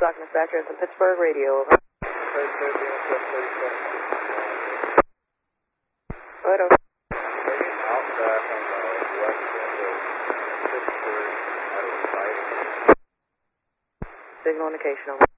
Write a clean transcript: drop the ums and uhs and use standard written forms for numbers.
Stock manufacturers in Pittsburgh, radio, over. Right over. Outback on the west end of Pittsburgh at a site. Signal indication over.